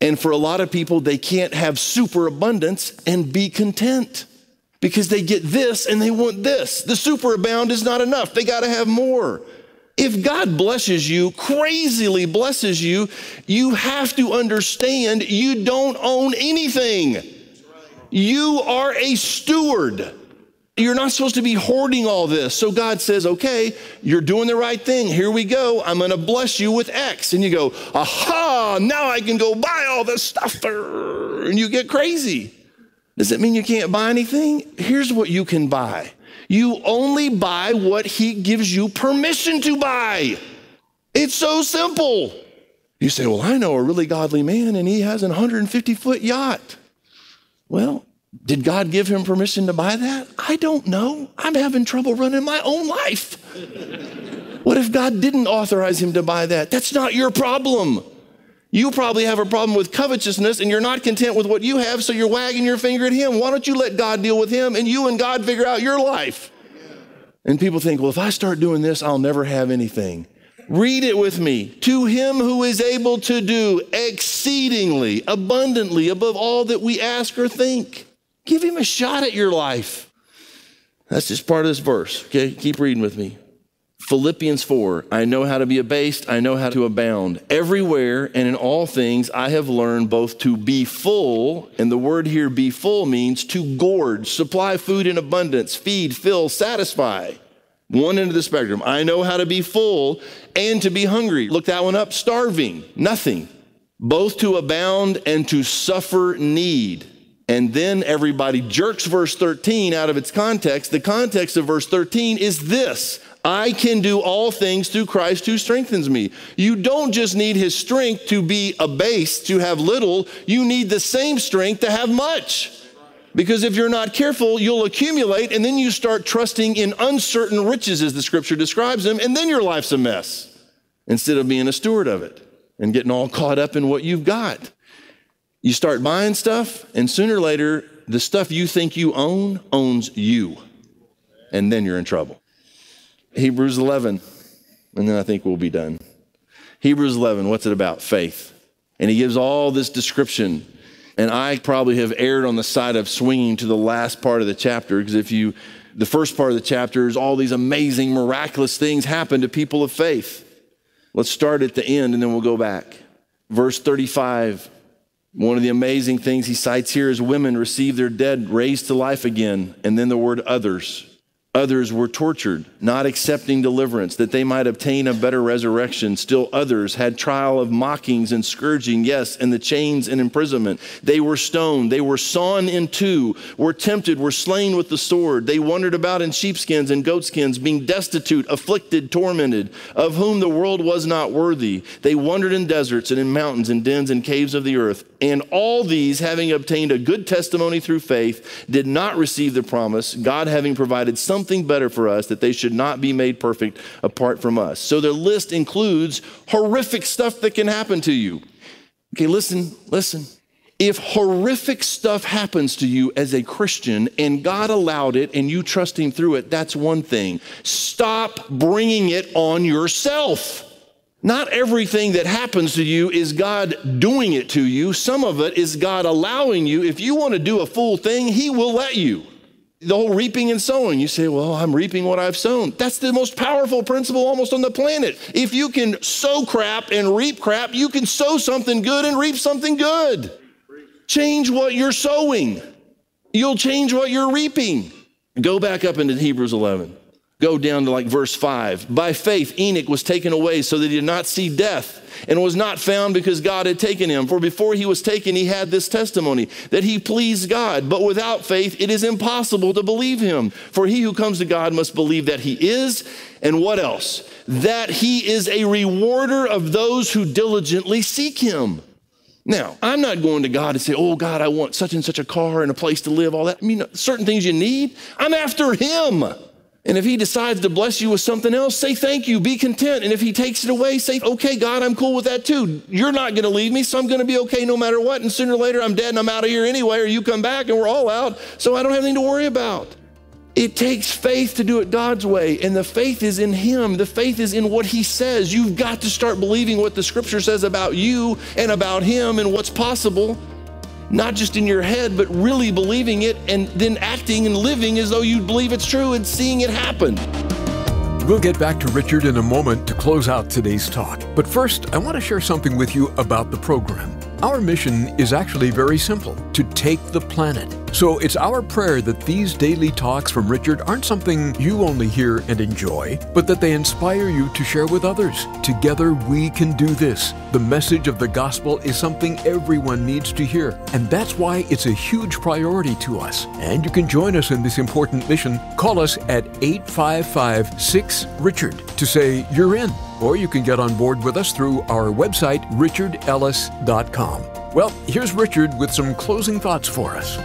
And for a lot of people, they can't have superabundance and be content because they get this and they want this. The superabound is not enough. They got to have more. If God blesses you, crazily blesses you, you have to understand you don't own anything. You are a steward. You're not supposed to be hoarding all this. So God says, okay, you're doing the right thing. Here we go. I'm going to bless you with X. And you go, aha, now I can go buy all this stuff. And you get crazy. Does that mean you can't buy anything? Here's what you can buy. You only buy what he gives you permission to buy. It's so simple. You say, well, I know a really godly man and he has a 150-foot yacht. Well, did God give him permission to buy that? I don't know. I'm having trouble running my own life. What if God didn't authorize him to buy that? That's not your problem. You probably have a problem with covetousness and you're not content with what you have, so you're wagging your finger at him. Why don't you let God deal with him and you and God figure out your life? And people think, well, if I start doing this, I'll never have anything. Read it with me. To him who is able to do exceedingly, abundantly, above all that we ask or think. Give him a shot at your life. That's just part of this verse, okay? Keep reading with me. Philippians 4, I know how to be abased, I know how to abound. Everywhere and in all things I have learned both to be full, and the word here be full means to gorge, supply food in abundance, feed, fill, satisfy. One end of the spectrum. I know how to be full and to be hungry. Look that one up, starving, nothing. Both to abound and to suffer need. And then everybody jerks verse 13 out of its context. The context of verse 13 is this: I can do all things through Christ who strengthens me. You don't just need his strength to be abased, to have little. You need the same strength to have much. Because if you're not careful, you'll accumulate, and then you start trusting in uncertain riches, as the scripture describes them, and then your life's a mess, instead of being a steward of it and getting all caught up in what you've got. You start buying stuff, and sooner or later, the stuff you think you own owns you, and then you're in trouble. Hebrews 11, and then I think we'll be done. Hebrews 11, what's it about? Faith. And he gives all this description, and I probably have erred on the side of swinging to the last part of the chapter, because the first part of the chapter is all these amazing, miraculous things happen to people of faith. Let's start at the end, and then we'll go back. Verse 35. One of the amazing things he cites here is women receive their dead raised to life again. And then the word others. Others were tortured, not accepting deliverance, that they might obtain a better resurrection. Still others had trial of mockings and scourging, yes, and the chains and imprisonment. They were stoned, they were sawn in two, were tempted, were slain with the sword. They wandered about in sheepskins and goatskins, being destitute, afflicted, tormented, of whom the world was not worthy. They wandered in deserts and in mountains and dens and caves of the earth. And all these, having obtained a good testimony through faith, did not receive the promise, God having provided something better for us, that they should not be made perfect apart from us. So the list includes horrific stuff that can happen to you. Okay, listen. If horrific stuff happens to you as a Christian and God allowed it and you trust him through it, that's one thing. Stop bringing it on yourself. Not everything that happens to you is God doing it to you. Some of it is God allowing you. If you want to do a full thing, he will let you. The whole reaping and sowing, you say, well, I'm reaping what I've sown. That's the most powerful principle almost on the planet. If you can sow crap and reap crap, you can sow something good and reap something good. Change what you're sowing. You'll change what you're reaping. Go back up into Hebrews 11. Go down to like verse 5. By faith, Enoch was taken away so that he did not see death, and was not found because God had taken him. For before he was taken, he had this testimony, that he pleased God. But without faith, it is impossible to believe him. For he who comes to God must believe that he is, and what else? That he is a rewarder of those who diligently seek him. Now, I'm not going to God and say, oh God, I want such and such a car and a place to live, all that. I mean, certain things you need. I'm after him. And if he decides to bless you with something else, say thank you, be content. And if he takes it away, say, okay, God, I'm cool with that too. You're not going to leave me, so I'm going to be okay no matter what. And sooner or later, I'm dead and I'm out of here anyway, or you come back and we're all out. So I don't have anything to worry about. It takes faith to do it God's way, and the faith is in Him. The faith is in what He says. You've got to start believing what the Scripture says about you and about Him and what's possible, not just in your head, but really believing it and then acting and living as though you believe it's true and seeing it happen. We'll get back to Richard in a moment to close out today's talk. But first, I want to share something with you about the program. Our mission is actually very simple: to take the planet. So it's our prayer that these daily talks from Richard aren't something you only hear and enjoy, but that they inspire you to share with others. Together we can do this. The message of the gospel is something everyone needs to hear, and that's why it's a huge priority to us. And you can join us in this important mission. Call us at 855-6-RICHARD to say you're in. Or you can get on board with us through our website, richardellis.com. Well, here's Richard with some closing thoughts for us.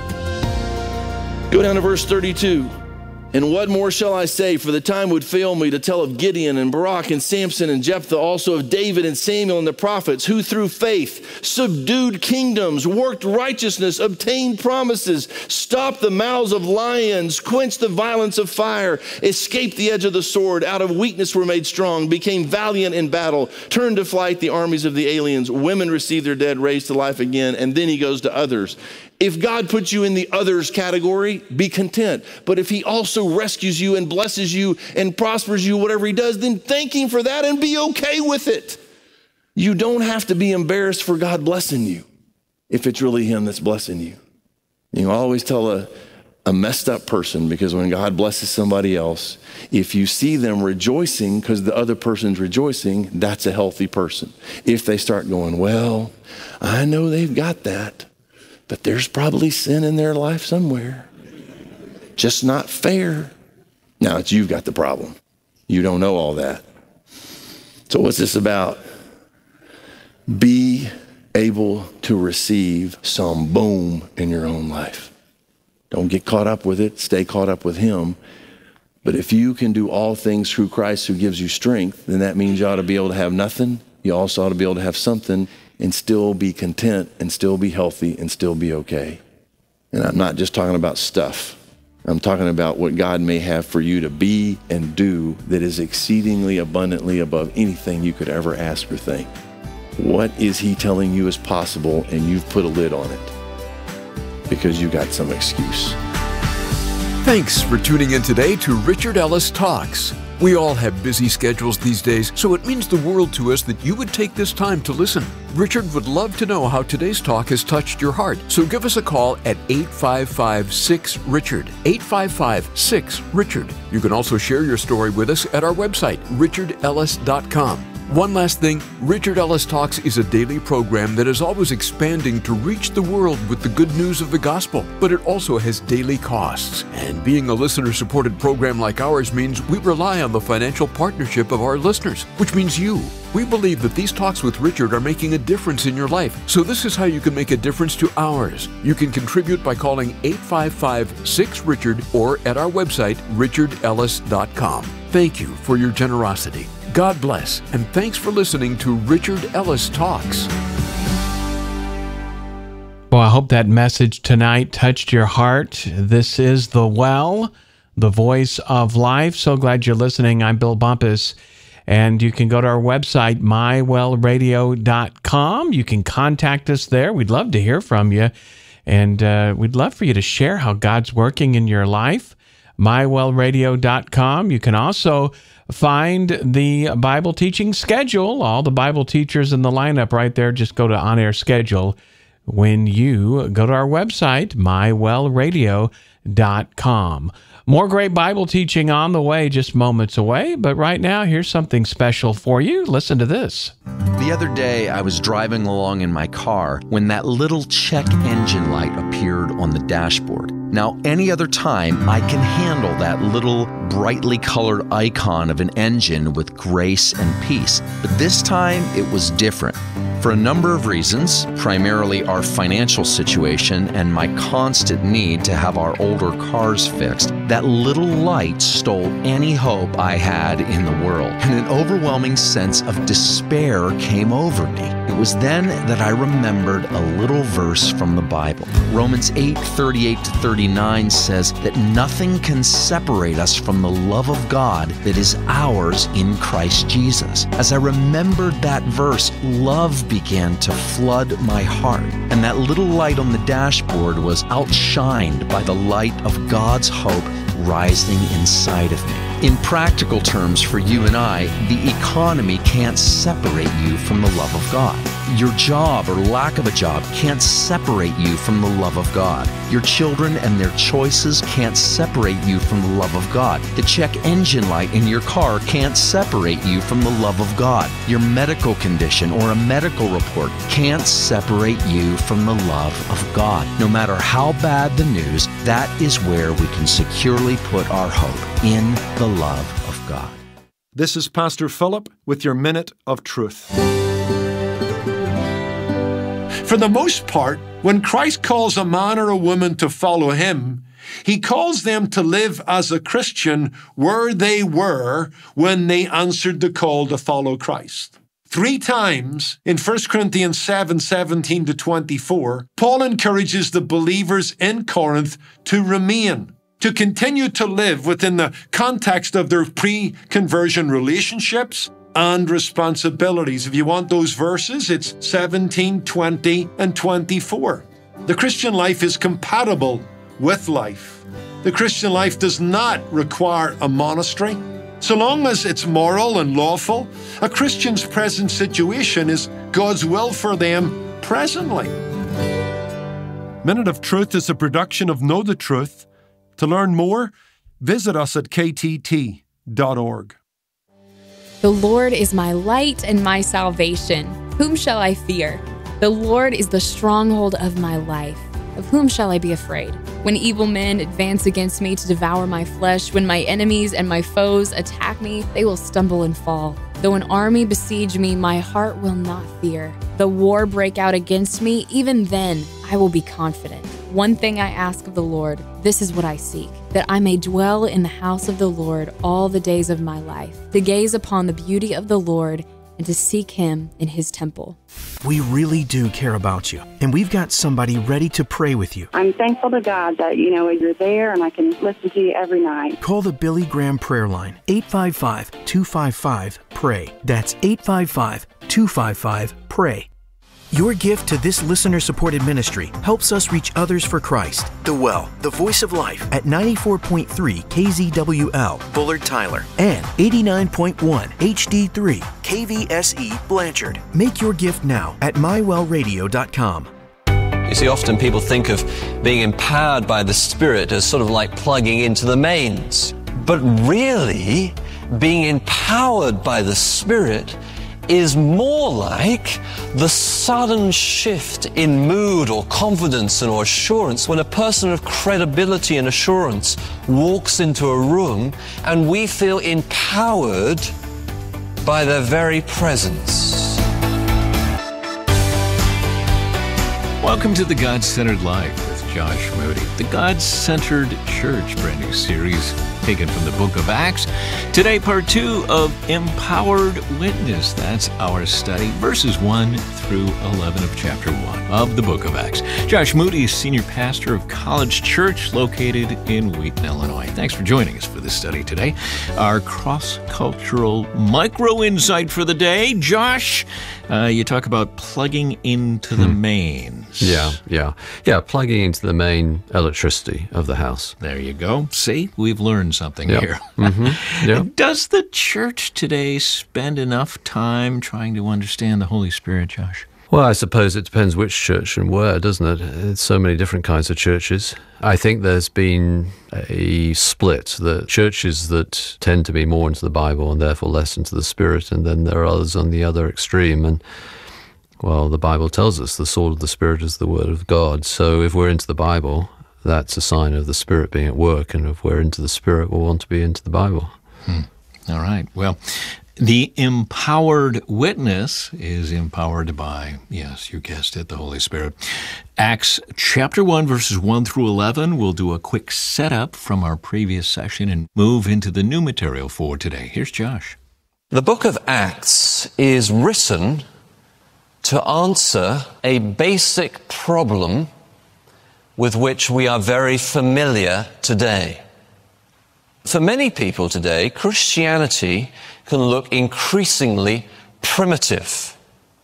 Go down to verse 32. And what more shall I say? For the time would fail me to tell of Gideon and Barak and Samson and Jephthah, also of David and Samuel and the prophets, who through faith subdued kingdoms, worked righteousness, obtained promises, stopped the mouths of lions, quenched the violence of fire, escaped the edge of the sword, out of weakness were made strong, became valiant in battle, turned to flight the armies of the aliens. Women received their dead raised to life again. And then he goes to others. If God puts you in the others category, be content. But if He also rescues you and blesses you and prospers you, whatever He does, then thank Him for that and be okay with it. You don't have to be embarrassed for God blessing you if it's really Him that's blessing you. You know, I always tell a messed up person, because when God blesses somebody else, if you see them rejoicing because the other person's rejoicing, that's a healthy person. If they start going, well, I know they've got that, but there's probably sin in their life somewhere. Just not fair. Now it's you've got the problem. You don't know all that. So what's this about? Be able to receive some boom in your own life. Don't get caught up with it. Stay caught up with Him. But if you can do all things through Christ who gives you strength, then that means you ought to be able to have nothing. You also ought to be able to have something and still be content and still be healthy and still be okay. And I'm not just talking about stuff. I'm talking about what God may have for you to be and do that is exceedingly abundantly above anything you could ever ask or think. What is He telling you is possible and you've put a lid on it because you got some excuse? Thanks for tuning in today to Richard Ellis Talks. We all have busy schedules these days, so it means the world to us that you would take this time to listen. Richard would love to know how today's talk has touched your heart, so give us a call at 855-6-RICHARD, 855-6-RICHARD. You can also share your story with us at our website, richardellis.com. One last thing, Richard Ellis Talks is a daily program that is always expanding to reach the world with the good news of the gospel, but it also has daily costs. And being a listener-supported program like ours means we rely on the financial partnership of our listeners, which means you. We believe that these talks with Richard are making a difference in your life, so this is how you can make a difference to ours. You can contribute by calling 855-6-RICHARD or at our website, richardellis.com. Thank you for your generosity. God bless, and thanks for listening to Richard Ellis Talks. Well, I hope that message tonight touched your heart. This is The Well, the voice of life. So glad you're listening. I'm Bill Bumpus, and you can go to our website, mywellradio.com. You can contact us there. We'd love to hear from you, and we'd love for you to share how God's working in your life. mywellradio.com. You can also find the Bible teaching schedule, all the Bible teachers in the lineup right there. Just go to On Air Schedule when you go to our website, mywellradio.com. More great Bible teaching on the way, just moments away. But right now, here's something special for you. Listen to this. The other day, I was driving along in my car when that little check engine light appeared on the dashboard. Now, any other time, I can handle that little brightly colored icon of an engine with grace and peace. But this time, it was different. For a number of reasons, primarily our financial situation and my constant need to have our older cars fixed, that little light stole any hope I had in the world, and an overwhelming sense of despair came over me. It was then that I remembered a little verse from the Bible. Romans 8:38-39 says that nothing can separate us from the love of God that is ours in Christ Jesus. As I remembered that verse, love began to flood my heart, and that little light on the dashboard was outshined by the light of God's hope rising inside of me. In practical terms, for you and I, the economy can't separate you from the love of God. Your job or lack of a job can't separate you from the love of God. Your children and their choices can't separate you from the love of God. The check engine light in your car can't separate you from the love of God. Your medical condition or a medical report can't separate you from the love of God. No matter how bad the news, that is where we can securely put our hope, in the love of God. This is Pastor Philip with your Minute of Truth. For the most part, when Christ calls a man or a woman to follow him, he calls them to live as a Christian where they were when they answered the call to follow Christ. 3 times in 1 Corinthians 7:17-24, Paul encourages the believers in Corinth to remain, to continue to live within the context of their pre-conversion relationships and responsibilities. If you want those verses, it's 17, 20, and 24. The Christian life is compatible with life. The Christian life does not require a monastery. So long as it's moral and lawful, a Christian's present situation is God's will for them presently. Minute of Truth is a production of Know the Truth. To learn more, visit us at ktt.org. The Lord is my light and my salvation. Whom shall I fear? The Lord is the stronghold of my life. Of whom shall I be afraid? When evil men advance against me to devour my flesh, when my enemies and my foes attack me, they will stumble and fall. Though an army besiege me, my heart will not fear. Though war break out against me, even then I will be confident. One thing I ask of the Lord, this is what I seek, that I may dwell in the house of the Lord all the days of my life, to gaze upon the beauty of the Lord and to seek him in his temple. We really do care about you, and we've got somebody ready to pray with you. I'm thankful to God that, you're there and I can listen to you every night. Call the Billy Graham prayer line, 855-255-PRAY. That's 855-255-PRAY. Your gift to this listener-supported ministry helps us reach others for Christ. The Well, the Voice of Life, at 94.3 KZWL, Bullard Tyler, and 89.1 HD3 KVSE Blanchard. Make your gift now at mywellradio.com. You see, often people think of being empowered by the Spirit as sort of like plugging into the mains. But really, being empowered by the Spirit is more like the sudden shift in mood or confidence or assurance when a person of credibility and assurance walks into a room and we feel empowered by their very presence. Welcome to the God-Centered Life with Josh Moody. The God-Centered Church, brand new series taken from the book of Acts. Today, part 2 of Empowered Witness. That's our study, verses 1 through 11 of chapter 1 of the book of Acts. Josh Moody is senior pastor of College Church located in Wheaton, Illinois. Thanks for joining us for this study today. Our cross-cultural micro-insight for the day. Josh, you talk about plugging into the mains. Yeah, plugging into the main electricity of the house. There you go. See, we've learned something here. Does the church today spend enough time trying to understand the Holy Spirit, Josh? Well, I suppose it depends which church and where, doesn't it? It's so many different kinds of churches. I think there's been a split. The churches that tend to be more into the Bible and therefore less into the Spirit, and then there are others on the other extreme. And well, the Bible tells us the sword of the Spirit is the Word of God. So if we're into the Bible, that's a sign of the Spirit being at work. And if we're into the Spirit, we'll want to be into the Bible. All right. Well, The empowered witness is empowered by, yes, you guessed it, the Holy Spirit. Acts chapter 1, verses 1 through 11. We'll do a quick setup from our previous session and move into the new material for today. Here's Josh. The book of Acts is written to answer a basic problem with which we are very familiar today. For many people today, Christianity can look increasingly primitive.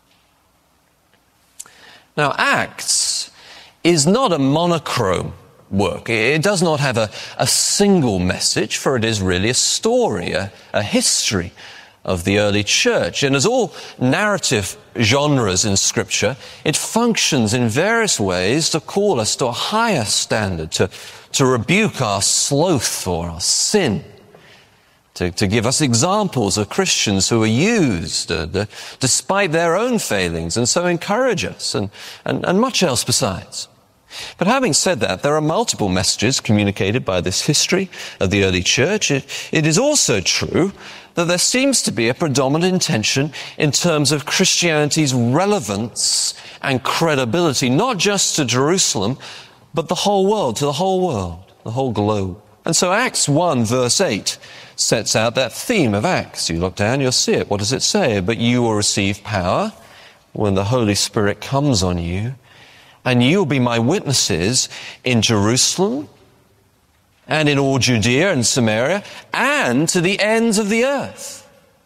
Now, Acts is not a monochrome work. It does not have a single message, for it is really a story, a history of the early church. And as all narrative genres in Scripture, it functions in various ways to call us to a higher standard, to rebuke our sloth or our sin, to give us examples of Christians who are used despite their own failings, and so encourage us, and much else besides. But having said that, there are multiple messages communicated by this history of the early church. It is also true that there seems to be a predominant intention in terms of Christianity's relevance and credibility, not just to Jerusalem, but the whole world, to the whole world, the whole globe. And so Acts 1 verse 8 sets out that theme of Acts. You look down, you'll see it. What does it say? But you will receive power when the Holy Spirit comes on you, and you will be my witnesses in Jerusalem and in all Judea and Samaria and to the ends of the earth.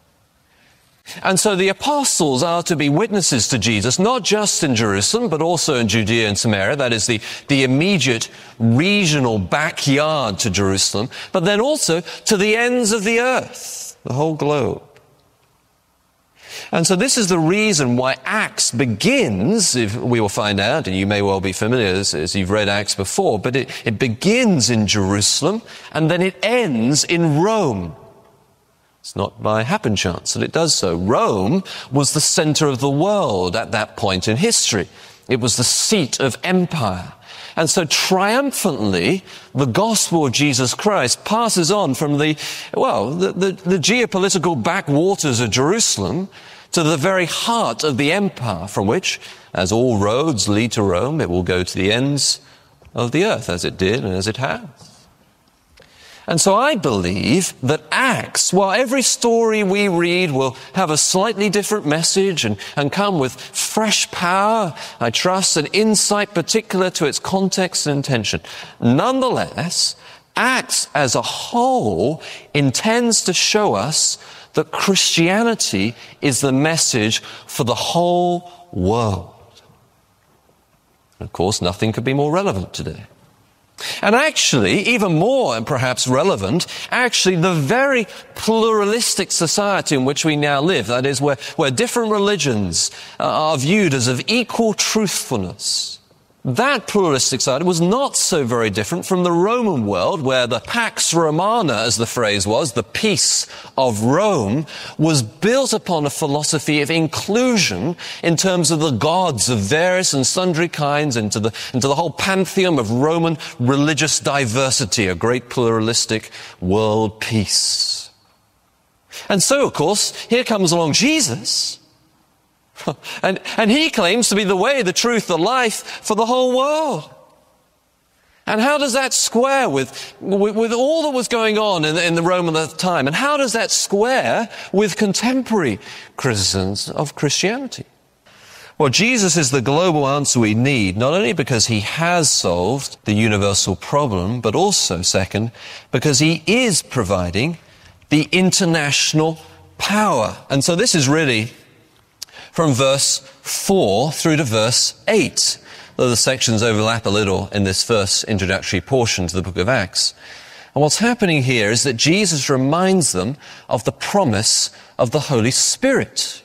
And so the apostles are to be witnesses to Jesus, not just in Jerusalem, but also in Judea and Samaria. That is the immediate regional backyard to Jerusalem, but then also to the ends of the earth, the whole globe. And so this is the reason why Acts begins, if we will find out, and you may well be familiar as you've read Acts before, but it begins in Jerusalem and then it ends in Rome. It's not by happen chance that it does so. Rome was the center of the world at that point in history. It was the seat of empire. And so triumphantly, the gospel of Jesus Christ passes on from the geopolitical backwaters of Jerusalem to the very heart of the empire, from which, as all roads lead to Rome, it will go to the ends of the earth, as it did and as it has. And so I believe that Acts, while every story we read will have a slightly different message and come with fresh power, I trust, and insight particular to its context and intention, nonetheless, Acts as a whole intends to show us that Christianity is the message for the whole world. And of course, nothing could be more relevant today. And actually, even more and perhaps relevant, actually the very pluralistic society in which we now live, that is where different religions are viewed as of equal truthfulness, that pluralistic society was not so very different from the Roman world, where the Pax Romana, as the phrase was, the peace of Rome, was built upon a philosophy of inclusion in terms of the gods of various and sundry kinds into the whole pantheon of Roman religious diversity, a great pluralistic world peace. And so, of course, here comes along Jesus, and he claims to be the way, the truth, the life for the whole world. And how does that square with all that was going on in the Rome at the time? And how does that square with contemporary criticisms of Christianity? Well, Jesus is the global answer we need, not only because he has solved the universal problem, but also, second, because he is providing the international power. And so this is really from verse 4 through to verse 8, though the sections overlap a little in this first introductory portion to the book of Acts. And what's happening here is that Jesus reminds them of the promise of the Holy Spirit.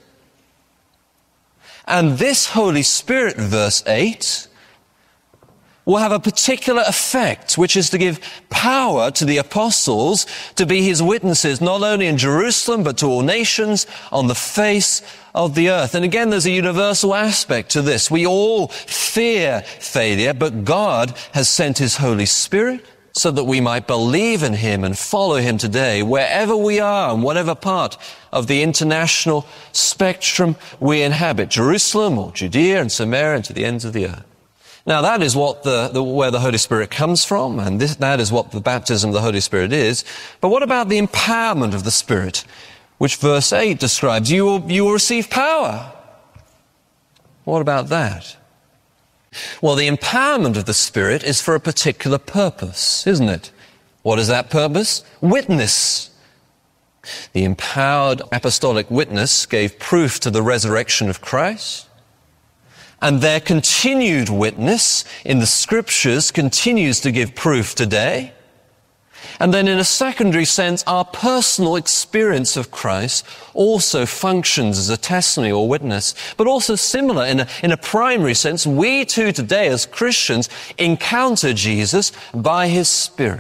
And this Holy Spirit, verse 8, will have a particular effect, which is to give power to the apostles to be his witnesses, not only in Jerusalem, but to all nations on the face of the earth. And again, there's a universal aspect to this. We all fear failure, but God has sent his Holy Spirit so that we might believe in him and follow him today, wherever we are and whatever part of the international spectrum we inhabit, Jerusalem or Judea and Samaria and to the ends of the earth. Now that is what where the Holy Spirit comes from, and that is what the baptism of the Holy Spirit is. But what about the empowerment of the Spirit, which verse 8 describes? You will receive power. What about that? Well, the empowerment of the Spirit is for a particular purpose, isn't it? What is that purpose? Witness. The empowered apostolic witness gave proof to the resurrection of Christ. And their continued witness in the Scriptures continues to give proof today. And then in a secondary sense, our personal experience of Christ also functions as a testimony or witness. But also similar, in a primary sense, we too today as Christians encounter Jesus by his Spirit.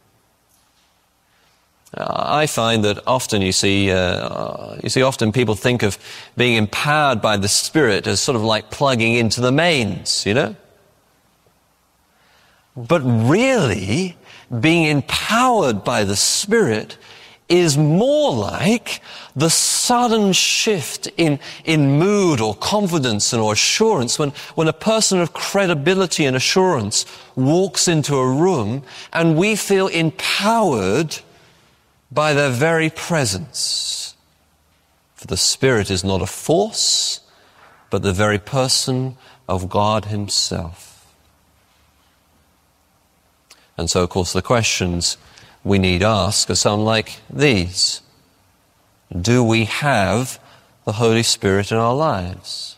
I find that often you see often people think of being empowered by the Spirit as sort of like plugging into the mains, you know? But really, being empowered by the Spirit is more like the sudden shift in mood or confidence or assurance when a person of credibility and assurance walks into a room and we feel empowered by their very presence. For the Spirit is not a force, but the very person of God himself. And so, of course, the questions we need ask are some like these. Do we have the Holy Spirit in our lives?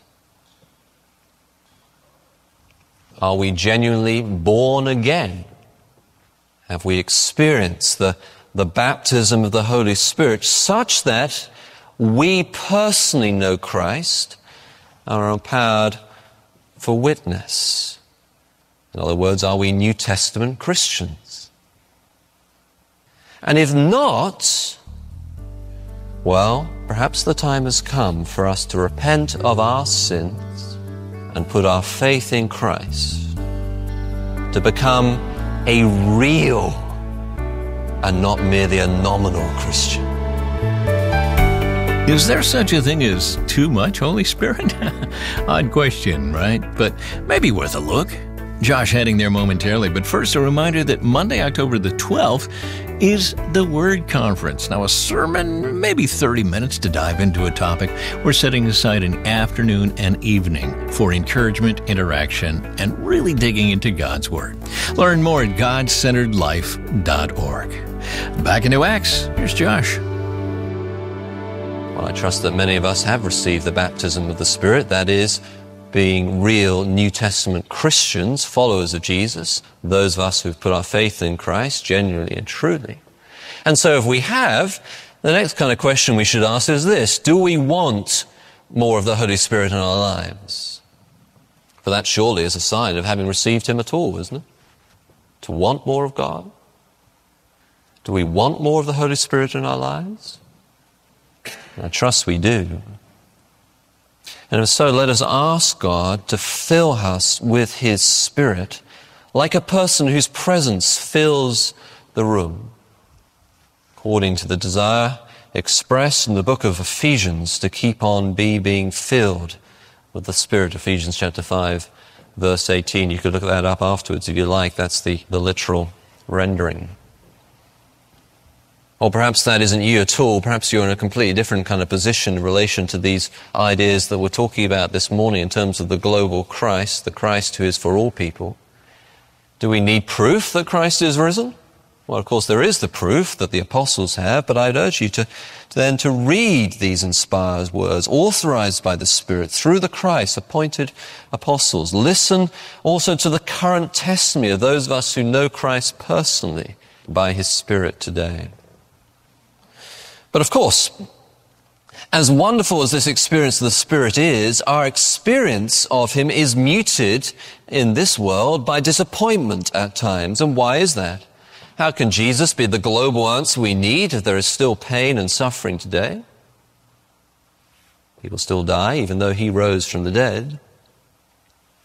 Are we genuinely born again? Have we experienced the baptism of the Holy Spirit such that we personally know Christ and are empowered for witness? In other words, are we New Testament Christians? And if not, well, perhaps the time has come for us to repent of our sins and put our faith in Christ, to become a real and not merely a nominal Christian. Is there such a thing as too much Holy Spirit? Odd question, right? But maybe worth a look. Josh heading there momentarily, but first a reminder that Monday, October the 12th is the Word Conference. Now a sermon, maybe 30 minutes to dive into a topic. We're setting aside an afternoon and evening for encouragement, interaction, and really digging into God's Word. Learn more at godcenteredlife.org. Back into Acts, here's Josh. Well, I trust that many of us have received the baptism of the Spirit, that is, being real New Testament Christians, followers of Jesus, those of us who've put our faith in Christ genuinely and truly. And so if we have, the next kind of question we should ask is this: do we want more of the Holy Spirit in our lives? For that surely is a sign of having received him at all, isn't it? To want more of God? Do we want more of the Holy Spirit in our lives? I trust we do. And if so, let us ask God to fill us with his Spirit like a person whose presence fills the room, according to the desire expressed in the book of Ephesians to keep on being filled with the Spirit. Ephesians chapter 5, verse 18. You could look that up afterwards if you like. That's the literal rendering. Or perhaps that isn't you at all. Perhaps you're in a completely different kind of position in relation to these ideas that we're talking about this morning in terms of the global Christ, the Christ who is for all people. Do we need proof that Christ is risen? Well, of course, there is the proof that the apostles have, but I'd urge you to read these inspired words, authorized by the Spirit through the Christ-appointed apostles. Listen also to the current testimony of those of us who know Christ personally by his Spirit today. But of course, as wonderful as this experience of the Spirit is, our experience of him is muted in this world by disappointment at times. And why is that? How can Jesus be the global answer we need if there is still pain and suffering today? People still die even though he rose from the dead.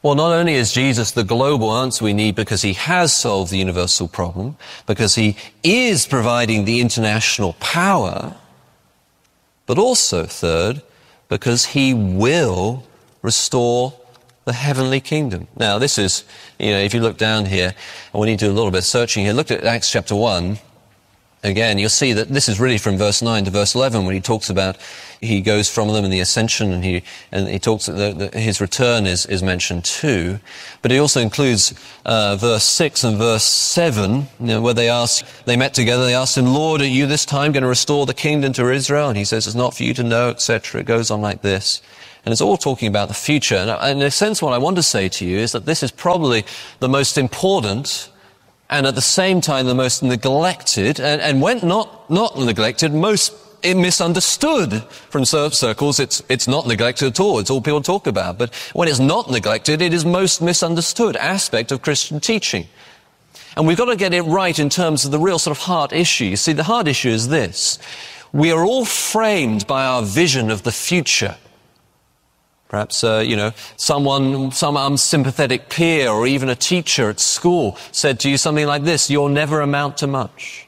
Well, not only is Jesus the global answer we need because he has solved the universal problem, because he is providing the international power, but also, third, because he will restore the heavenly kingdom. Now, this is, if you look down here, and we need to do a little bit of searching here, look at Acts chapter 1. Again, you'll see that this is really from verse 9 to verse 11 when he talks about, he goes from them in the ascension, and he talks, his return is mentioned too. But he also includes verse 6 and verse 7, where they met together, they asked him, Lord, are you this time going to restore the kingdom to Israel? And he says, it's not for you to know, etc. It goes on like this. And it's all talking about the future. And in a sense, what I want to say to you is that this is probably the most important and at the same time the most neglected, and when not neglected, most misunderstood. From circles, it's not neglected at all. It's all people talk about. But when it's not neglected, it is most misunderstood aspect of Christian teaching. And we've got to get it right in terms of the real sort of heart issue. You see, the heart issue is this. We are all framed by our vision of the future. Perhaps, some unsympathetic peer or even a teacher at school said to you something like this, you'll never amount to much.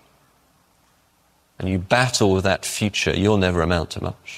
And you battle with that future, you'll never amount to much.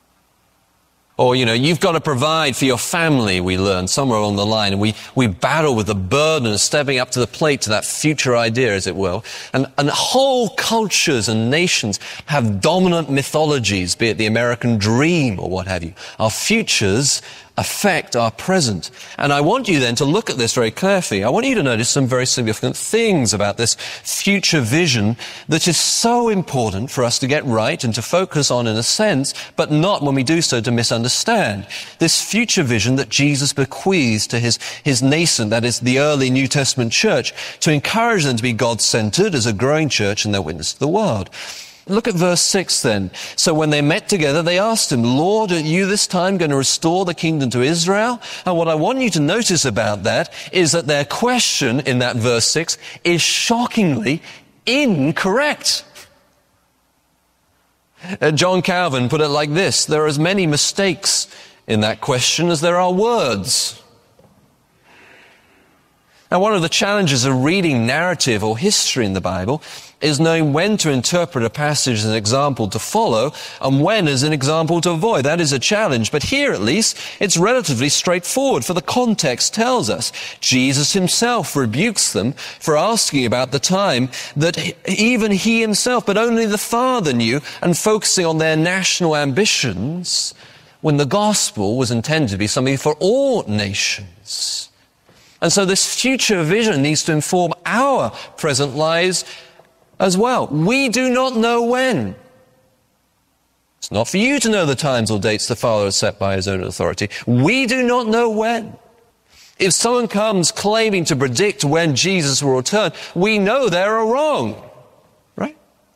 Or, you've got to provide for your family, we learn somewhere along the line, and we battle with the burden of stepping up to the plate to that future idea, as it will. And whole cultures and nations have dominant mythologies, be it the American dream or what have you. Our futures affect our present. And I want you then to look at this very carefully. I want you to notice some very significant things about this future vision that is so important for us to get right and to focus on in a sense, but not when we do so to misunderstand. This future vision that Jesus bequeaths to his nascent, that is the early New Testament church, to encourage them to be God-centered as a growing church and their witness to the world. Look at verse 6 then. So when they met together, they asked him, Lord, are you this time going to restore the kingdom to Israel? And what I want you to notice about that is that their question in that verse 6 is shockingly incorrect. John Calvin put it like this, there are as many mistakes in that question as there are words. Now, one of the challenges of reading narrative or history in the Bible is knowing when to interpret a passage as an example to follow and when as an example to avoid. That is a challenge. But here, at least, it's relatively straightforward, for the context tells us. Jesus himself rebukes them for asking about the time that even he himself, but only the Father knew, and focusing on their national ambitions when the gospel was intended to be something for all nations. And so this future vision needs to inform our present lives as well. We do not know when. It's not for you to know the times or dates the Father has set by his own authority. We do not know when. If someone comes claiming to predict when Jesus will return, we know they're wrong, right?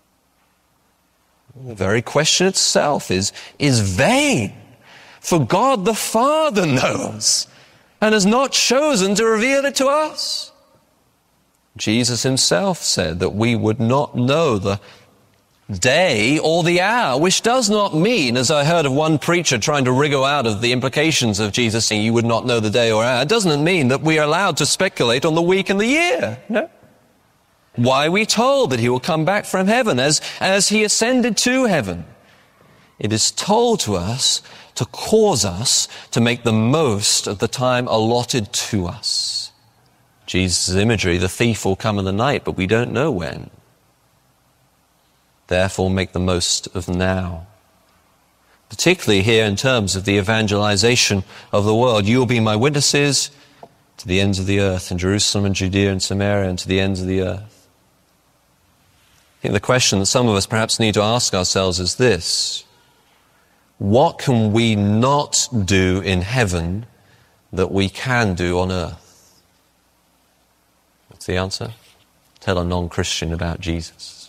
The very question itself is vain. For God the Father knows, and has not chosen to reveal it to us. Jesus himself said that we would not know the day or the hour, which does not mean, as I heard of one preacher trying to wriggle out of the implications of Jesus saying you would not know the day or hour, it doesn't mean that we are allowed to speculate on the week and the year. No. Why are we told that he will come back from heaven as he ascended to heaven? It is told to us to cause us to make the most of the time allotted to us. Jesus' imagery, the thief will come in the night, but we don't know when. Therefore, make the most of now. Particularly here in terms of the evangelization of the world. You will be my witnesses to the ends of the earth, in Jerusalem and Judea and Samaria and to the ends of the earth. I think the question that some of us perhaps need to ask ourselves is this: what can we not do in heaven that we can do on earth? What's the answer? Tell a non-Christian about Jesus.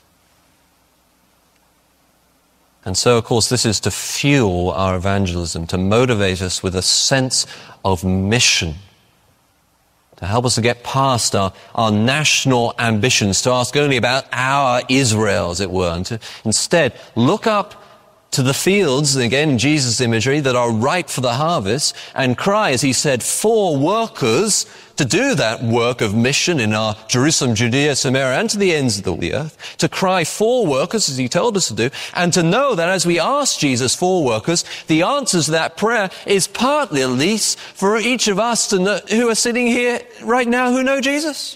And so, of course, this is to fuel our evangelism, to motivate us with a sense of mission, to help us to get past our national ambitions, to ask only about our Israel, as it were, and to instead look up to the fields, again, Jesus' imagery, that are ripe for the harvest, and cry, as he said, for workers to do that work of mission in our Jerusalem, Judea, Samaria, and to the ends of the earth, to cry for workers, as he told us to do, and to know that as we ask Jesus for workers, the answer to that prayer is partly, at least, for each of us to know, who are sitting here right now who know Jesus.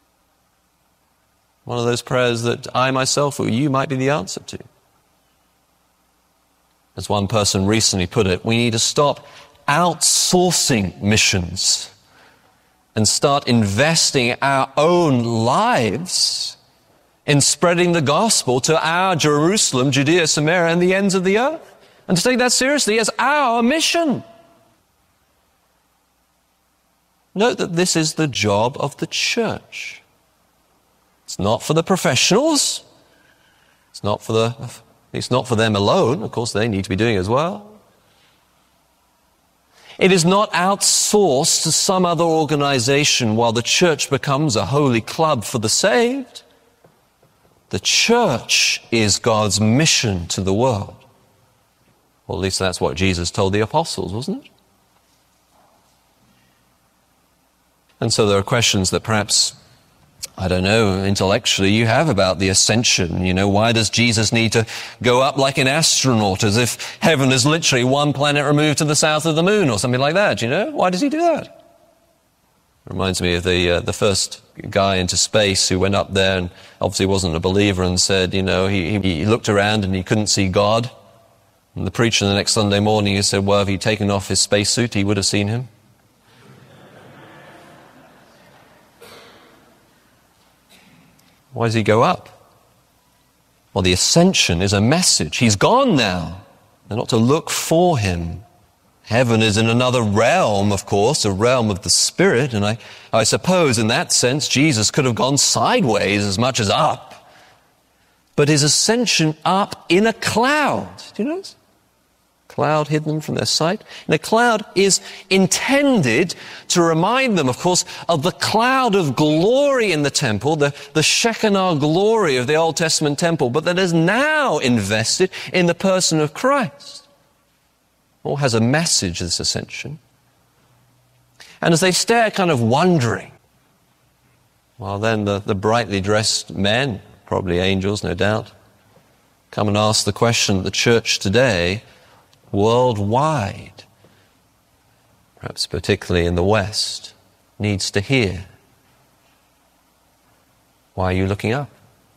One of those prayers that I myself or you might be the answer to. As one person recently put it, we need to stop outsourcing missions and start investing our own lives in spreading the gospel to our Jerusalem, Judea, Samaria, and the ends of the earth. And to take that seriously as our mission. Note that this is the job of the church. It's not for the professionals. It's not for them alone. Of course, they need to be doing it as well. It is not outsourced to some other organization while the church becomes a holy club for the saved. The church is God's mission to the world. Well, at least that's what Jesus told the apostles, wasn't it? And so there are questions that perhaps, I don't know, intellectually you have about the ascension. You know, why does Jesus need to go up like an astronaut as if heaven is literally one planet removed to the south of the moon or something like that, you know? Why does he do that? It reminds me of the first guy into space who went up there and obviously wasn't a believer and said, you know, he looked around and he couldn't see God. And the preacher the next Sunday morning, he said, well, if he'd taken off his spacesuit, he would have seen him. Why does he go up? Well, the ascension is a message. He's gone now. They're not to look for him. Heaven is in another realm, of course, a realm of the Spirit. And I suppose in that sense, Jesus could have gone sideways as much as up. But his ascension up in a cloud. Do you notice? Cloud hid them from their sight. And the cloud is intended to remind them, of course, of the cloud of glory in the temple, the Shekinah glory of the Old Testament temple, but that is now invested in the person of Christ. All has a message, this ascension. And as they stare kind of wondering, well, then the brightly dressed men, probably angels, no doubt, come and ask the question that the church today, worldwide, perhaps particularly in the West, needs to hear. Why are you looking up?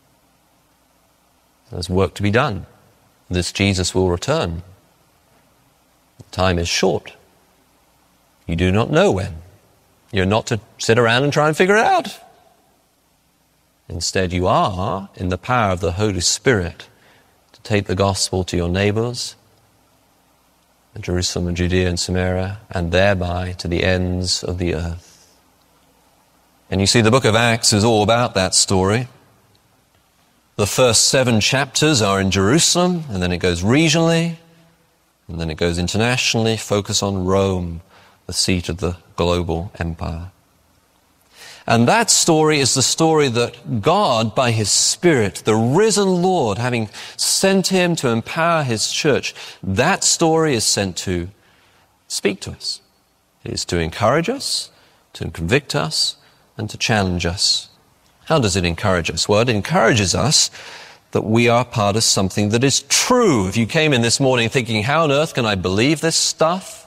There's work to be done. This Jesus will return. The time is short. You do not know when. You're not to sit around and try and figure it out. Instead, you are, in the power of the Holy Spirit, to take the gospel to your neighbors, Jerusalem and Judea and Samaria, and thereby to the ends of the earth. And you see, the book of Acts is all about that story. The first 7 chapters are in Jerusalem, and then it goes regionally, and then it goes internationally, focus on Rome, the seat of the global empire. And that story is the story that God, by his Spirit, the risen Lord, having sent him to empower his church, that story is sent to speak to us. It is to encourage us, to convict us, and to challenge us. How does it encourage us? Well, it encourages us that we are part of something that is true. If you came in this morning thinking, how on earth can I believe this stuff?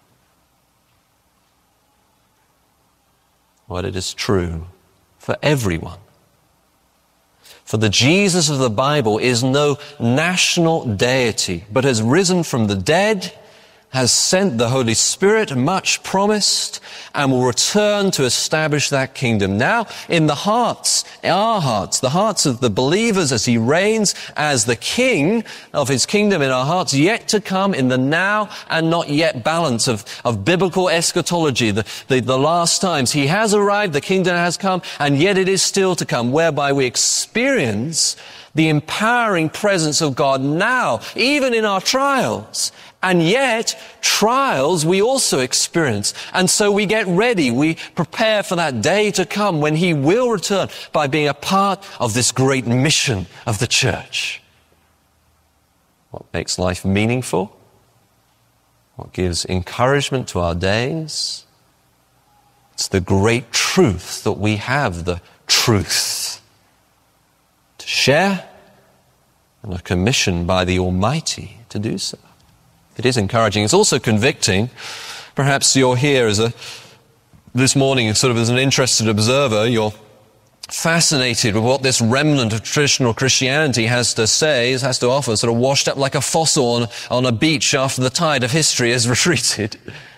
Well, it is true for everyone. For the Jesus of the Bible is no national deity, but has risen from the dead, has sent the Holy Spirit, much promised, and will return to establish that kingdom. Now, in the hearts, our hearts, the hearts of the believers as he reigns as the king of his kingdom in our hearts, yet to come in the now and not yet balance of biblical eschatology, the last times. He has arrived, the kingdom has come, and yet it is still to come, whereby we experience the empowering presence of God now, even in our trials. And yet, trials we also experience. And so we get ready. We prepare for that day to come when he will return by being a part of this great mission of the church. what makes life meaningful, what gives encouragement to our days. It's the great truth that we have the truth to share and are commissioned by the Almighty to do so. It is encouraging. It's also convicting. Perhaps you're here this morning sort of as an interested observer. You're fascinated with what this remnant of traditional Christianity has to say, has to offer, sort of washed up like a fossil on a beach after the tide of history has retreated.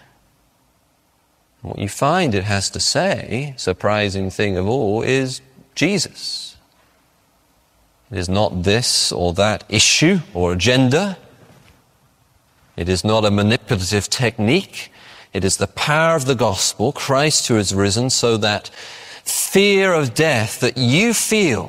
What you find it has to say, surprising thing of all, is Jesus. It is not this or that issue or agenda. It is not a manipulative technique. It is the power of the gospel, Christ who has risen, so that fear of death that you feel,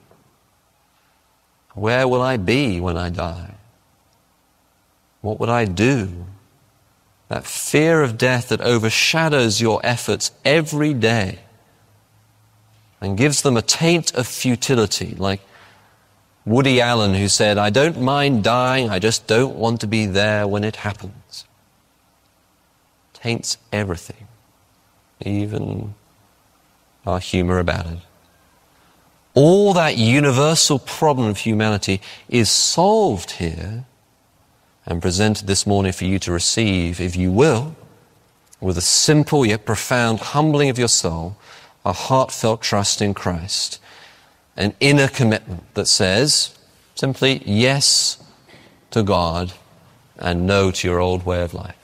where will I be when I die? What would I do? That fear of death that overshadows your efforts every day and gives them a taint of futility, like Woody Allen, who said, "I don't mind dying, I just don't want to be there when it happens." Taints everything, even our humor about it. All that universal problem of humanity is solved here and presented this morning for you to receive, if you will, with a simple yet profound humbling of your soul, a heartfelt trust in Christ, an inner commitment that says simply yes to God and no to your old way of life.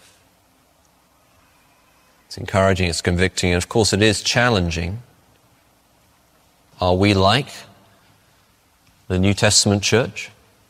It's encouraging, it's convicting, and of course it is challenging. Are we like the New Testament church?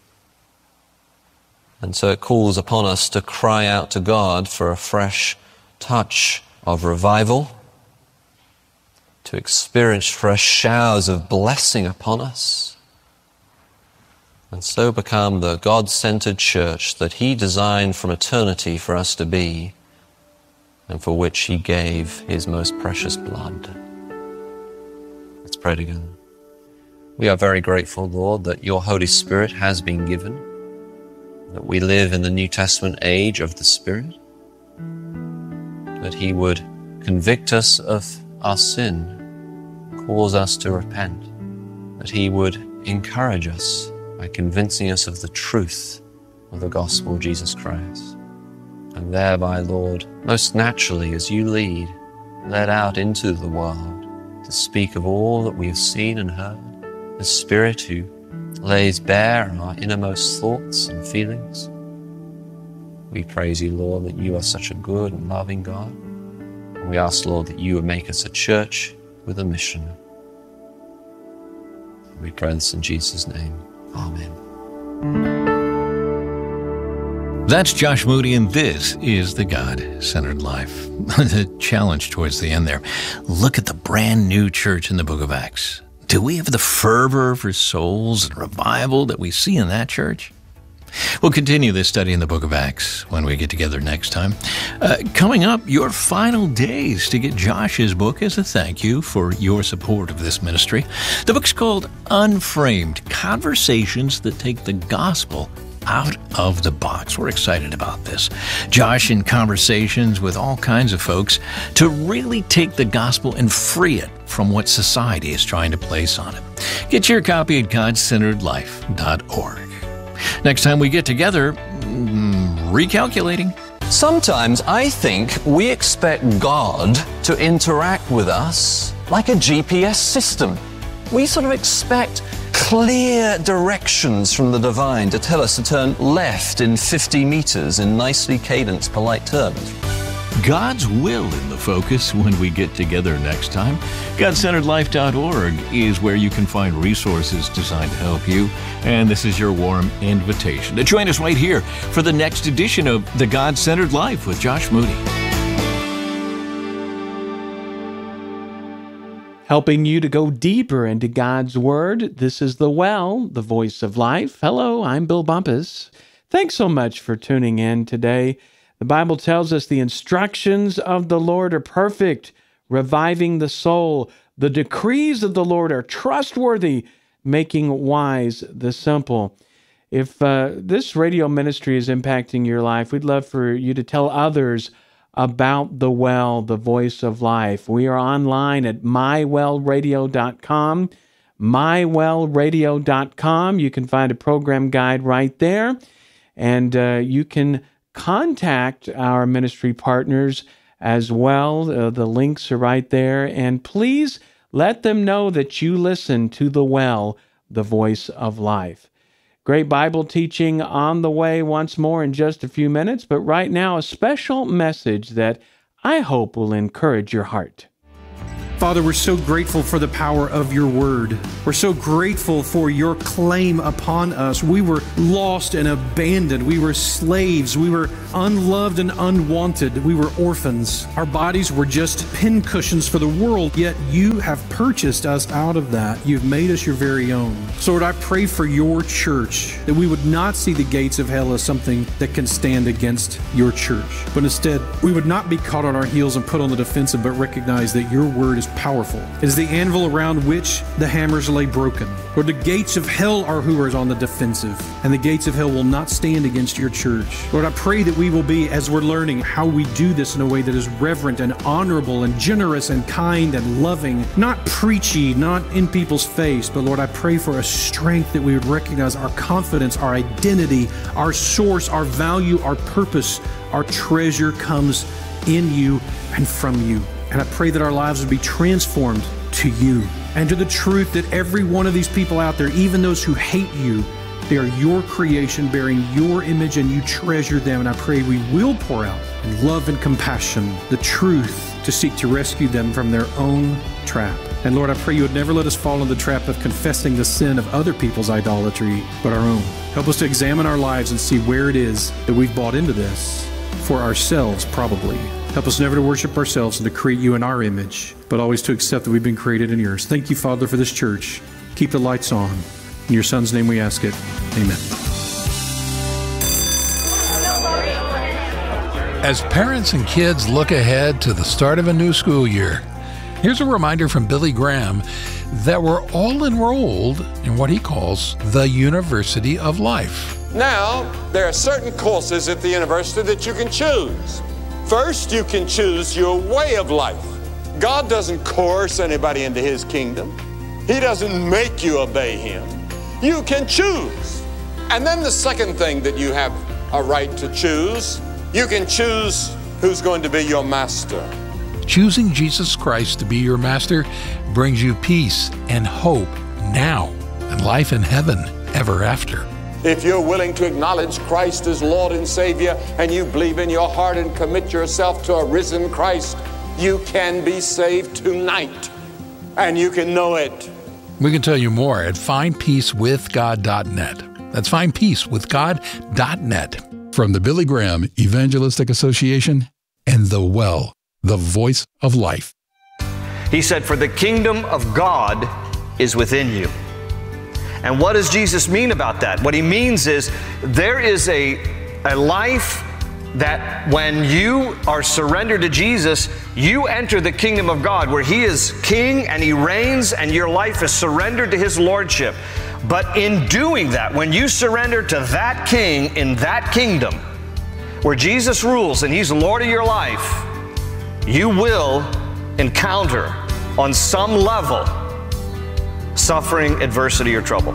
And so it calls upon us to cry out to God for a fresh touch of revival, to experience fresh showers of blessing upon us, and so become the God-centered church that He designed from eternity for us to be, and for which He gave His most precious blood. Let's pray together. We are very grateful, Lord, that Your Holy Spirit has been given, that we live in the New Testament age of the Spirit, that He would convict us of our sin, cause us to repent, that He would encourage us by convincing us of the truth of the gospel of Jesus Christ. And thereby, Lord, most naturally as You lead, led out into the world to speak of all that we have seen and heard, the Spirit who lays bare our innermost thoughts and feelings. We praise You, Lord, that You are such a good and loving God. And we ask, Lord, that You would make us a church with a mission. We pray this in Jesus' name. Amen. That's Josh Moody, and this is The God-Centered Life. The challenge towards the end there. Look at the brand new church in the book of Acts. Do we have the fervor for souls and revival that we see in that church? We'll continue this study in the book of Acts when we get together next time. Coming up, your final days to get Josh's book as a thank you for your support of this ministry. The book's called Unframed, Conversations that Take the Gospel Out of the Box. We're excited about this. Josh in conversations with all kinds of folks to really take the gospel and free it from what society is trying to place on it. Get your copy at godcenteredlife.org. Next time we get together, recalculating. Sometimes I think we expect God to interact with us like a GPS system. We sort of expect clear directions from the divine to tell us to turn left in 50 meters in nicely cadenced, polite terms. God's will in the focus when we get together next time. GodCenteredLife.org is where you can find resources designed to help you. And this is your warm invitation to join us right here for the next edition of The God-Centered Life with Josh Moody. Helping you to go deeper into God's Word. This is The Well, the Voice of Life. Hello, I'm Bill Bumpus. Thanks so much for tuning in today. The Bible tells us the instructions of the Lord are perfect, reviving the soul. The decrees of the Lord are trustworthy, making wise the simple. If this radio ministry is impacting your life, we'd love for you to tell others about The Well, the Voice of Life. We are online at mywellradio.com, mywellradio.com. You can find a program guide right there, and you can contact our ministry partners as well. The links are right there, and please let them know that you listen to The Well, the Voice of Life. Great Bible teaching on the way once more in just a few minutes, but right now a special message that I hope will encourage your heart. Father, we're so grateful for the power of your word. We're so grateful for your claim upon us. We were lost and abandoned. We were slaves. We were unloved and unwanted. We were orphans. Our bodies were just pincushions for the world, yet you have purchased us out of that. You've made us your very own. So Lord, I pray for your church that we would not see the gates of hell as something that can stand against your church, but instead we would not be caught on our heels and put on the defensive, but recognize that your word is powerful. It is the anvil around which the hammers lay broken. Lord, the gates of hell are who are on the defensive, and the gates of hell will not stand against your church. Lord, I pray that we will be, as we're learning how we do this in a way that is reverent and honorable and generous and kind and loving, not preachy, not in people's face, but Lord, I pray for a strength that we would recognize our confidence, our identity, our source, our value, our purpose, our treasure comes in you and from you. And I pray that our lives would be transformed to you and to the truth that every one of these people out there, even those who hate you, they are your creation bearing your image and you treasure them. And I pray we will pour out in love and compassion the truth to seek to rescue them from their own trap. And Lord, I pray you would never let us fall into the trap of confessing the sin of other people's idolatry, but our own. Help us to examine our lives and see where it is that we've bought into this for ourselves, probably. Help us never to worship ourselves and to create you in our image, but always to accept that we've been created in yours. Thank you, Father, for this church. Keep the lights on. In your Son's name we ask it. Amen. As parents and kids look ahead to the start of a new school year, here's a reminder from Billy Graham that we're all enrolled in what he calls the University of Life. Now, there are certain courses at the university that you can choose. First, you can choose your way of life. God doesn't coerce anybody into his kingdom. He doesn't make you obey him. You can choose. And then the second thing that you have a right to choose, you can choose who's going to be your master. Choosing Jesus Christ to be your master brings you peace and hope now and life in heaven ever after. If you're willing to acknowledge Christ as Lord and Savior and you believe in your heart and commit yourself to a risen Christ, you can be saved tonight and you can know it. We can tell you more at findpeacewithgod.net. That's findpeacewithgod.net. From the Billy Graham Evangelistic Association and The Well, the Voice of Life. He said, "For the kingdom of God is within you." And what does Jesus mean about that? What he means is there is a life that when you are surrendered to Jesus, you enter the kingdom of God where he is king and he reigns and your life is surrendered to his lordship. But in doing that, when you surrender to that king in that kingdom where Jesus rules and he's Lord of your life, you will encounter on some level suffering, adversity, or trouble.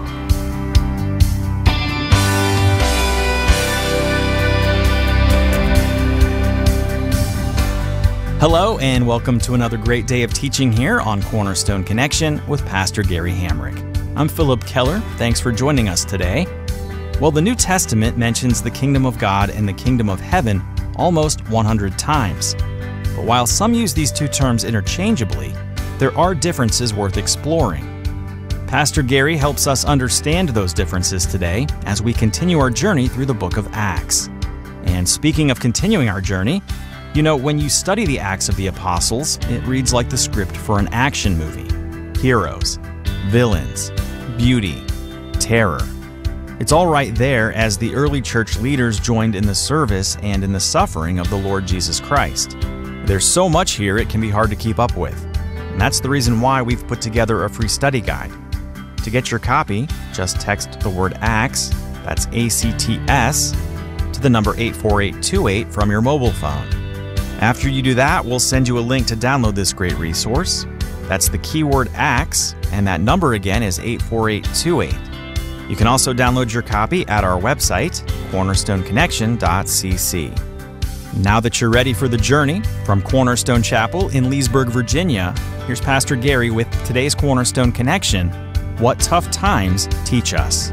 Hello, and welcome to another great day of teaching here on Cornerstone Connection with Pastor Gary Hamrick. I'm Philip Keller. Thanks for joining us today. Well, the New Testament mentions the kingdom of God and the kingdom of heaven almost 100 times. But while some use these two terms interchangeably, there are differences worth exploring. Pastor Gary helps us understand those differences today as we continue our journey through the book of Acts. And speaking of continuing our journey, you know, when you study the Acts of the Apostles, it reads like the script for an action movie. Heroes, villains, beauty, terror. It's all right there as the early church leaders joined in the service and in the suffering of the Lord Jesus Christ. There's so much here it can be hard to keep up with. And that's the reason why we've put together a free study guide. To get your copy, just text the word ACTS, That's ACTS to the number 84828 from your mobile phone. After you do that, we'll send you a link to download this great resource. That's the keyword ACTS, and that number again is 84828. You can also download your copy at our website, cornerstoneconnection.cc. Now that you're ready for the journey from Cornerstone Chapel in Leesburg, Virginia, here's Pastor Gary with today's Cornerstone Connection, What Tough Times Teach Us.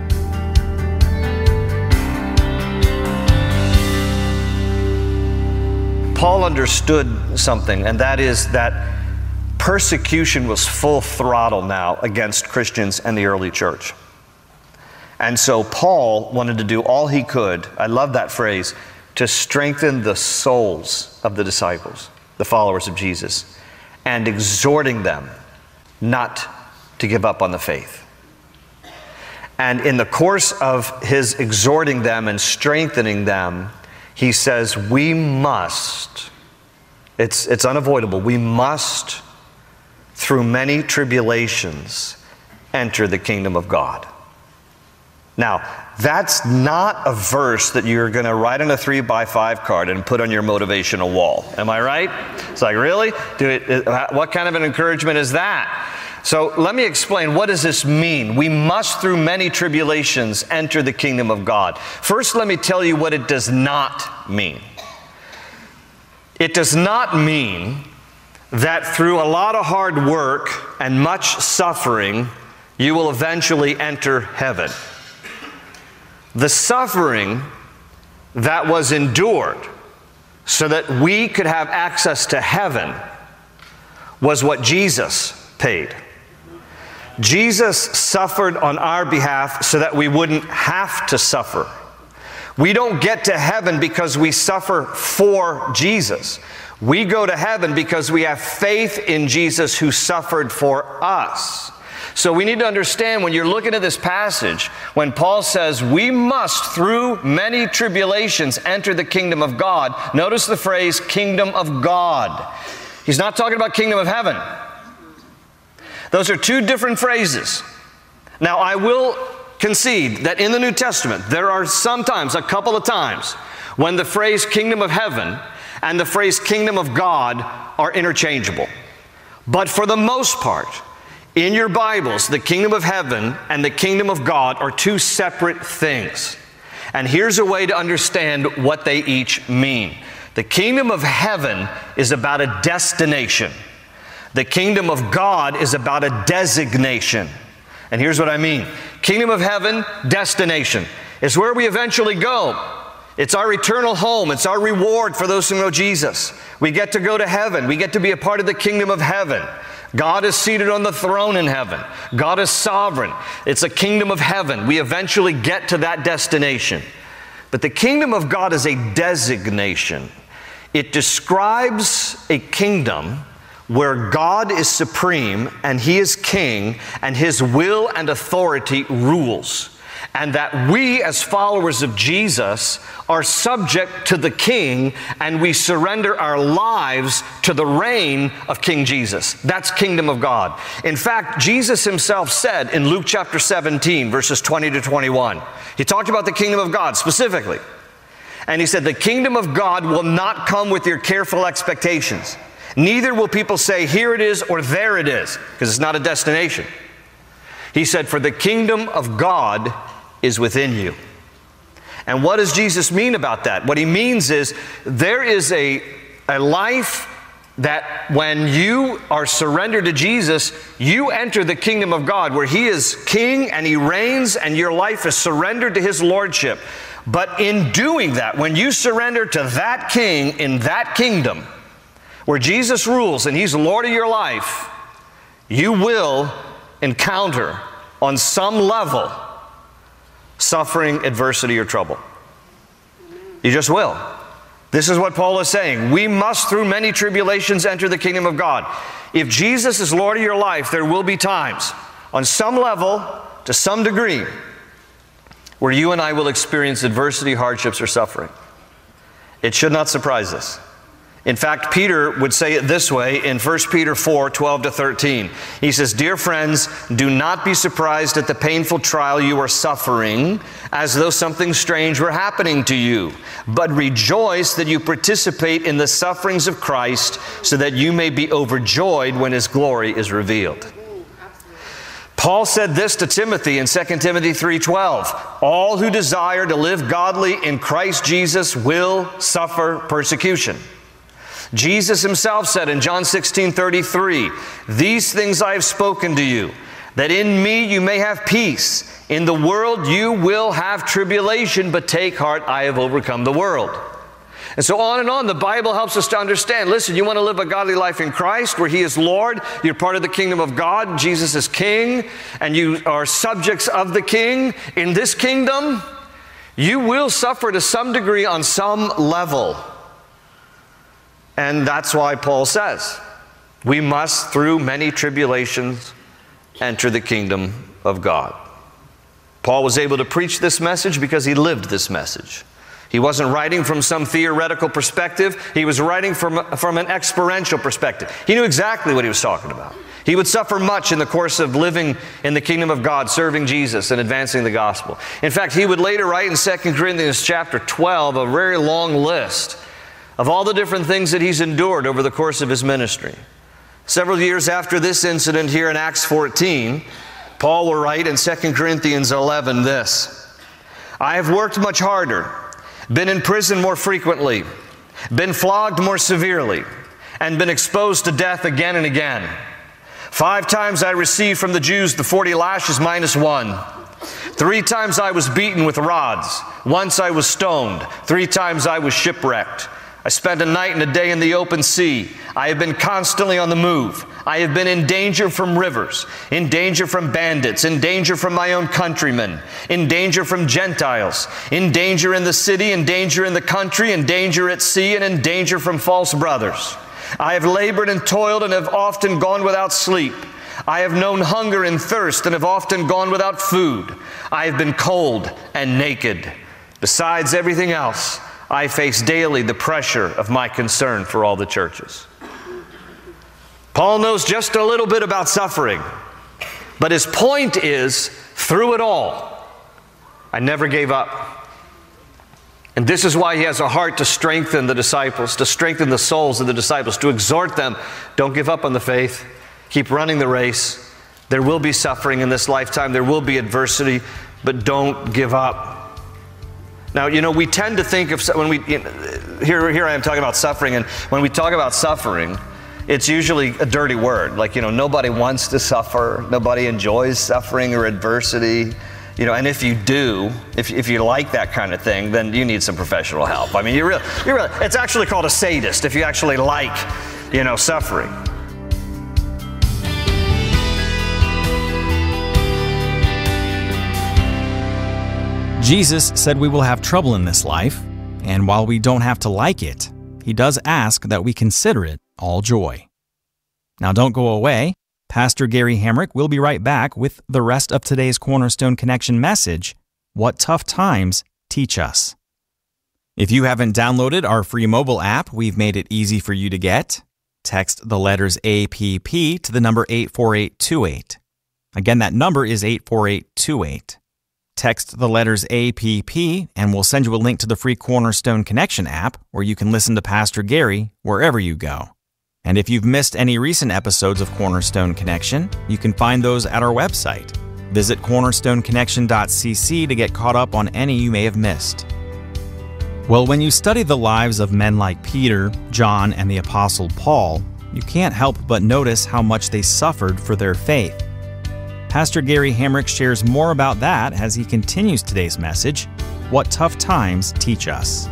Paul understood something, and that is that persecution was full throttle now against Christians and the early church. And so Paul wanted to do all he could, I love that phrase, to strengthen the souls of the disciples, the followers of Jesus, and exhorting them not to give up on the faith. And in the course of his exhorting them and strengthening them, he says, we must, it's unavoidable, we must, through many tribulations, enter the kingdom of God. Now, that's not a verse that you're going to write on a 3x5 card and put on your motivational wall. Am I right? It's like, really? What kind of an encouragement is that? So let me explain, what does this mean? We must, through many tribulations, enter the kingdom of God. First, let me tell you what it does not mean. It does not mean that through a lot of hard work and much suffering, you will eventually enter heaven. The suffering that was endured so that we could have access to heaven was what Jesus paid. Jesus suffered on our behalf so that we wouldn't have to suffer. We don't get to heaven because we suffer for Jesus. We go to heaven because we have faith in Jesus who suffered for us. So we need to understand when you're looking at this passage, when Paul says we must through many tribulations enter the kingdom of God, notice the phrase kingdom of God. He's not talking about kingdom of heaven. Those are two different phrases. Now I will concede that in the New Testament there are sometimes, a couple of times, when the phrase kingdom of heaven and the phrase kingdom of God are interchangeable. But for the most part, in your Bibles, the kingdom of heaven and the kingdom of God are two separate things. And here's a way to understand what they each mean. The kingdom of heaven is about a destination. The kingdom of God is about a designation. And here's what I mean. Kingdom of heaven, destination. It's where we eventually go. It's our eternal home. It's our reward for those who know Jesus. We get to go to heaven. We get to be a part of the kingdom of heaven. God is seated on the throne in heaven. God is sovereign. It's a kingdom of heaven. We eventually get to that destination. But the kingdom of God is a designation. It describes a kingdom where God is supreme and He is king and His will and authority rules. And that we as followers of Jesus are subject to the King and we surrender our lives to the reign of King Jesus. That's kingdom of God. In fact, Jesus Himself said in Luke chapter 17, verses 20 to 21, He talked about the kingdom of God specifically. And He said, the kingdom of God will not come with your careful expectations. Neither will people say, here it is or there it is, because it's not a destination. He said, for the kingdom of God is within you. And what does Jesus mean about that? What He means is there is a life that when you are surrendered to Jesus, you enter the kingdom of God where He is king and He reigns and your life is surrendered to His lordship. But in doing that, when you surrender to that king in that kingdom where Jesus rules and He's Lord of your life, you will encounter on some level suffering, adversity, or trouble. You just will. This is what Paul is saying. We must, through many tribulations, enter the kingdom of God. If Jesus is Lord of your life, there will be times, on some level, to some degree, where you and I will experience adversity, hardships, or suffering. It should not surprise us. In fact, Peter would say it this way in 1 Peter 4, 12 to 13. He says, "Dear friends, do not be surprised at the painful trial you are suffering, as though something strange were happening to you. But rejoice that you participate in the sufferings of Christ, so that you may be overjoyed when His glory is revealed." Paul said this to Timothy in 2 Timothy 3:12, "All who desire to live godly in Christ Jesus will suffer persecution." Jesus Himself said in John 16:33, "These things I have spoken to you, that in me you may have peace. In the world you will have tribulation, but take heart, I have overcome the world." And so on, the Bible helps us to understand, listen, you want to live a godly life in Christ where He is Lord, you're part of the kingdom of God, Jesus is King, and you are subjects of the King. In this kingdom, you will suffer to some degree on some level. And that's why Paul says, we must, through many tribulations, enter the kingdom of God. Paul was able to preach this message because he lived this message. He wasn't writing from some theoretical perspective. He was writing from an experiential perspective. He knew exactly what he was talking about. He would suffer much in the course of living in the kingdom of God, serving Jesus and advancing the gospel. In fact, he would later write in 2 Corinthians chapter 12 a very long list of all the different things that he's endured over the course of his ministry. Several years after this incident here in Acts 14, Paul will write in 2 Corinthians 11 this, "I have worked much harder, been in prison more frequently, been flogged more severely, and been exposed to death again and again. 5 times I received from the Jews the 40 lashes minus 1. 3 times I was beaten with rods. Once I was stoned. 3 times I was shipwrecked. I spent a night and a day in the open sea. I have been constantly on the move. I have been in danger from rivers, in danger from bandits, in danger from my own countrymen, in danger from Gentiles, in danger in the city, in danger in the country, in danger at sea, and in danger from false brothers. I have labored and toiled and have often gone without sleep. I have known hunger and thirst and have often gone without food. I have been cold and naked. Besides everything else, I face daily the pressure of my concern for all the churches." Paul knows just a little bit about suffering, but his point is, through it all, I never gave up. And this is why he has a heart to strengthen the disciples, to strengthen the souls of the disciples, to exhort them, don't give up on the faith, keep running the race. There will be suffering in this lifetime, there will be adversity, but don't give up. Now, we tend to think of, here I am talking about suffering, and when we talk about suffering, it's usually a dirty word. Like, nobody wants to suffer, nobody enjoys suffering or adversity. And if you do, if you like that kind of thing, then you need some professional help. I mean, you're really, it's actually called a sadist if you actually like, suffering. Jesus said we will have trouble in this life, and while we don't have to like it, He does ask that we consider it all joy. Now don't go away. Pastor Gary Hamrick will be right back with the rest of today's Cornerstone Connection message, What Tough Times Teach Us. If you haven't downloaded our free mobile app, we've made it easy for you to get. Text the letters APP to the number 84828. Again, that number is 84828. Text the letters APP, and we'll send you a link to the free Cornerstone Connection app where you can listen to Pastor Gary wherever you go. And if you've missed any recent episodes of Cornerstone Connection, you can find those at our website. Visit cornerstoneconnection.cc to get caught up on any you may have missed. Well, when you study the lives of men like Peter, John, and the Apostle Paul, you can't help but notice how much they suffered for their faith. Pastor Gary Hamrick shares more about that as he continues today's message, What Tough Times Teach Us.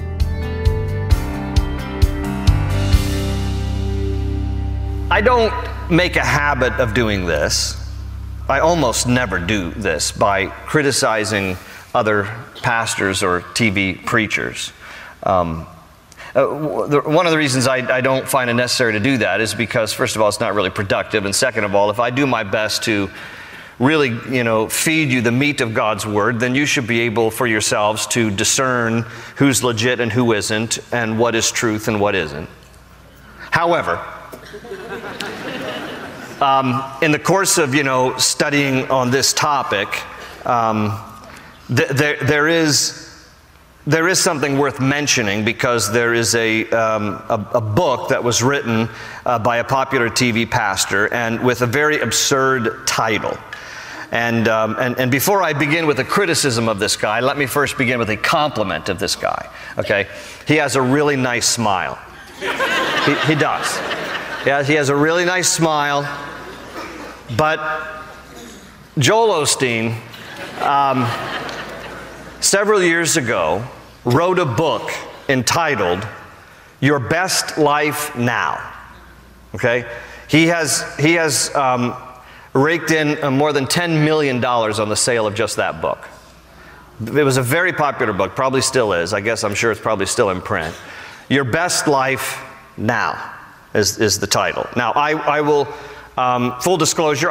I don't make a habit of doing this. I almost never do this by criticizing other pastors or TV preachers. One of the reasons I don't find it necessary to do that is because, first of all, it's not really productive, and second of all, if I do my best to really, feed you the meat of God's Word, then you should be able for yourselves to discern who's legit and who isn't, and what is truth and what isn't. However, in the course of, studying on this topic, there is something worth mentioning, because there is a book that was written by a popular TV pastor, and with a very absurd title. And before I begin with a criticism of this guy, let me first begin with a compliment of this guy. Okay, he has a really nice smile. He does. Yeah, he has a really nice smile. But Joel Osteen, several years ago, wrote a book entitled "Your Best Life Now." Okay, he has raked in more than $10 million on the sale of just that book. It was a very popular book, probably still is. I'm sure it's probably still in print. "Your Best Life Now" is the title. Now, I will, full disclosure,